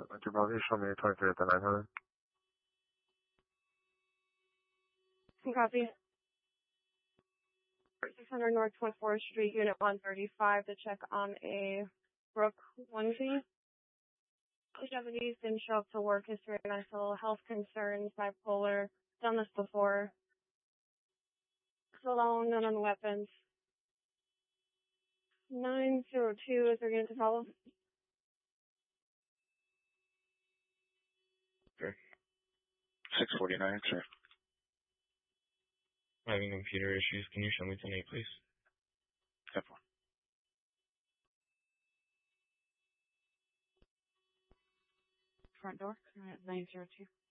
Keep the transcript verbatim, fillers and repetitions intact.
Doctor Bobby, show me twenty-three at the nine hundred. Copy. six hundred North twenty-fourth Street, Unit one thirty-five, to check on a Brooke onesie. Japanese didn't show up to work, history of mental health concerns, bipolar, done this before. Alone, none on the weapons. nine zero two, is there going to follow? Okay. six forty-nine, sir. Having computer issues. Can you show me ten eight, please? ten four. Front door, nine zero two.